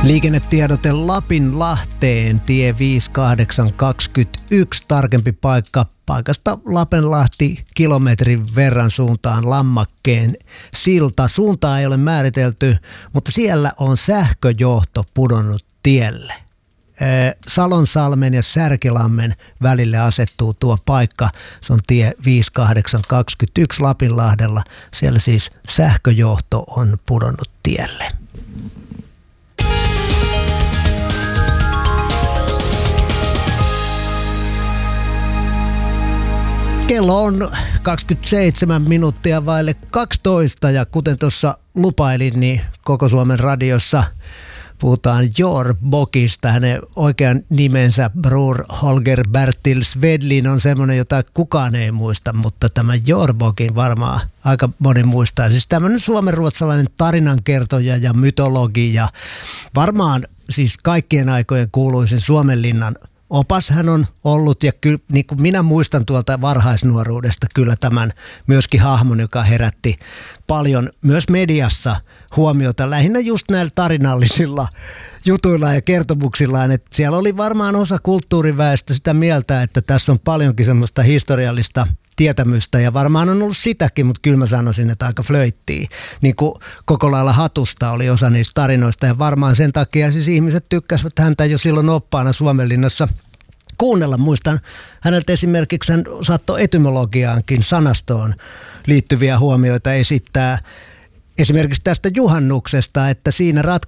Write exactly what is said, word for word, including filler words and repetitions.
Liikennetiedote Lapinlahteen, tie viisikymmentäkahdeksan kaksikymmentäyksi, tarkempi paikka paikasta Lapenlahti kilometrin verran suuntaan Lammakkeen silta. Suuntaa ei ole määritelty, mutta siellä on sähköjohto pudonnut tielle. Salonsalmen ja Särkilammen välille asettuu tuo paikka. Se on tie viisikymmentäkahdeksan kaksikymmentäyksi Lapinlahdella. Siellä siis sähköjohto on pudonnut tielle. Kello on kaksikymmentäseitsemän minuuttia vaille kaksitoista ja kuten tuossa lupailin, niin Koko Suomen radiossa puhutaan Jordbokista. Hänen oikean nimensä Bror Holger Bertil Svedlin on semmoinen, jota kukaan ei muista, mutta tämä Jordbokin varmaan aika moni muistaa. Siis tämmöinen suomenruotsalainen tarinankertoja ja mytologi ja varmaan siis kaikkien aikojen kuuluisin Suomenlinnan opas hän on ollut ja kyllä, niin kuin minä muistan tuolta varhaisnuoruudesta kyllä tämän myöskin hahmon, joka herätti paljon myös mediassa huomiota lähinnä just näillä tarinallisilla jutuilla ja kertomuksillaan, että siellä oli varmaan osa kulttuuriväestä sitä mieltä, että tässä on paljonkin semmoista historiallista tietämystä ja varmaan on ollut sitäkin, mutta kyllä mä sanoisin, että aika flöittiin. Niin kuin koko lailla hatusta oli osa niistä tarinoista ja varmaan sen takia siis ihmiset tykkäsivät häntä jo silloin oppaana Suomenlinnassa kuunnella. Muistan häneltä esimerkiksi hän saattoi etymologiaankin sanastoon liittyviä huomioita esittää. Esimerkiksi tästä juhannuksesta, että siinä